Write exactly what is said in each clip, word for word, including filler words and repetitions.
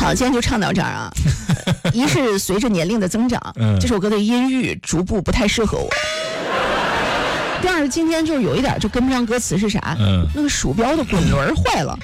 好，今天就唱到这儿啊。一是随着年龄的增长，嗯、这首歌的音域逐步不太适合我。第二，今天就有一点就跟不上歌词是啥？嗯，那个鼠标的滚轮坏了。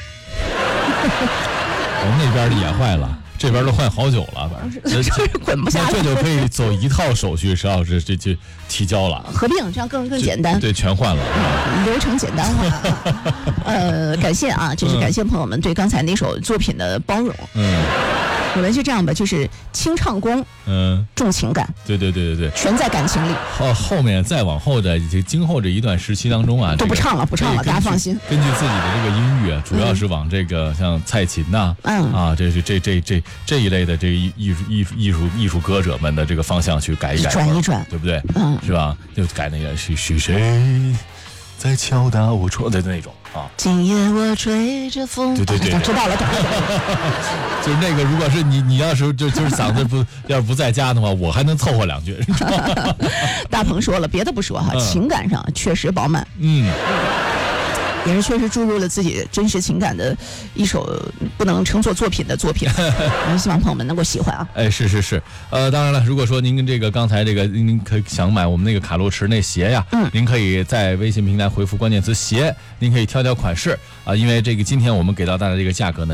我们那边的也坏了。这边都换好久了，反正这滚不下来， 这就可以走一套手续，石老师这就提交了， 合并这样更更简单， 对，全换了， 嗯、流程简单化。呃，感谢啊，就是感谢朋友们对刚才那首作品的包容。嗯，我们就这样吧，就是轻唱功，嗯，重情感， 对对对对对， 全在感情里。 后后面再往后的这今后这一段时期当中啊， 都不唱了，不唱了，大家放心。 根据自己的这个音乐，主要是往这个像蔡琴呐，嗯啊，这是这这这这一类的这艺艺术艺术艺术艺术歌者们的这个方向去改一改， 转一转， 对不对？嗯，是吧？就改那个是是谁在敲打我窗的那种啊。 今夜我吹着风， 对对对， 知道了，知道了。 就是那个，如果是你，你要是就就是嗓子不要是不在家的话，我还能凑合两句。 大鹏说了，别的不说哈，嗯、情感上确实饱满。嗯。也是确实注入了自己真实情感的一首不能称作作品的作品，希望朋友们能够喜欢啊！ 哎，是是是，呃，当然了，如果说您跟这个刚才这个您可以想买我们那个卡路驰那鞋呀，嗯，您可以在微信平台回复关键词鞋，您可以挑挑款式啊，因为这个今天我们给到大家这个价格呢。